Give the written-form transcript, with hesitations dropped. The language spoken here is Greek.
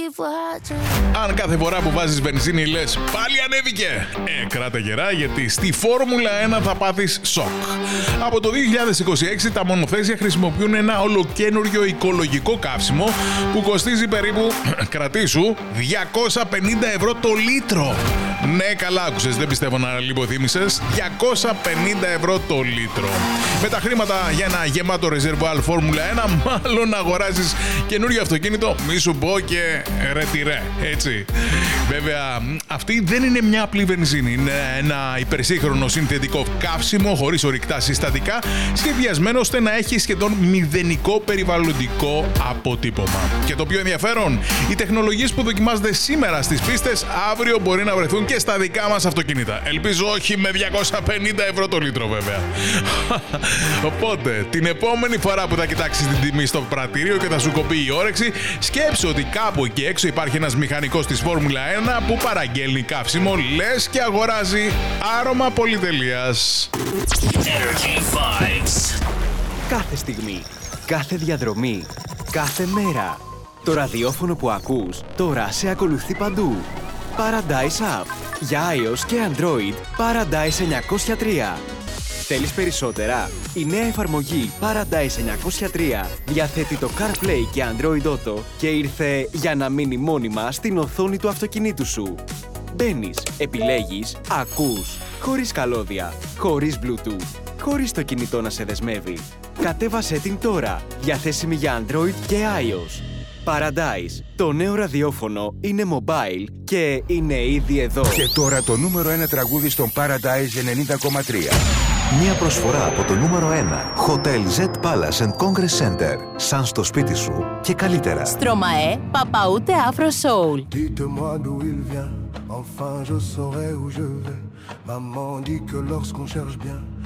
Αν κάθε φορά που βάζεις βενζίνη λες πάλι ανέβηκε, κράτα γερά, γιατί στη Φόρμουλα 1 θα πάθεις σοκ. Από το 2026 τα μονοθέσια χρησιμοποιούν ένα ολοκένουργιο οικολογικό καύσιμο που κοστίζει περίπου, κρατήσου, 250 ευρώ το λίτρο. Ναι, καλά άκουσες, δεν πιστεύω να λιποθύμησες. 250 ευρώ το λίτρο. Με τα χρήματα για ένα γεμάτο ρεζερβουάρ Φόρμουλα 1, μάλλον αγοράζεις καινούριο αυτοκίνητο, μη σου πω και ρετυρέ, έτσι. Βέβαια, αυτή δεν είναι μια απλή βενζίνη. Είναι ένα υπερσύγχρονο συνθετικό καύσιμο χωρίς ορυκτά συστατικά, σχεδιασμένο ώστε να έχει σχεδόν μηδενικό περιβαλλοντικό αποτύπωμα. Και το πιο ενδιαφέρον, οι τεχνολογίες που δοκιμάζονται σήμερα στις πίστες, αύριο μπορεί να βρεθούν και στα δικά μας αυτοκίνητα. Ελπίζω όχι με 250 ευρώ το λίτρο, βέβαια. Οπότε, την επόμενη φορά που θα κοιτάξεις την τιμή στο πρατήριο και θα σου κοπεί η όρεξη, σκέψου ότι κάπου εκεί έξω υπάρχει ένας μηχανικός της Φόρμουλα 1 που παραγγέλνει καύσιμο, λες και αγοράζει άρωμα πολυτελείας. Κάθε στιγμή, κάθε διαδρομή, κάθε μέρα. Το ραδιόφωνο που ακούς τώρα σε ακολουθεί παντού. Paradise App. Για iOS και Android, Paradise 903. Θέλεις περισσότερα? Η νέα εφαρμογή Paradise 903 διαθέτει το CarPlay και Android Auto και ήρθε για να μείνει μόνιμα στην οθόνη του αυτοκινήτου σου. Μπαίνεις, επιλέγεις, ακούς, χωρίς καλώδια, χωρίς Bluetooth, χωρίς το κινητό να σε δεσμεύει. Κατέβασέ την τώρα, διαθέσιμη για Android και iOS. Paradise, το νέο ραδιόφωνο, είναι mobile και είναι ήδη εδώ. Και τώρα το νούμερο 1 τραγούδι στον Paradise 90,3. Μια προσφορά από το νούμερο 1 Hotel Z Palace and Congress Center. Σαν στο σπίτι σου και καλύτερα. Στρωμαέ, Παπαούτε Afro Soul. Dites-moi d'où il vient, enfin je saurai où je vais. Maman dit que lorsqu'on cherche bien,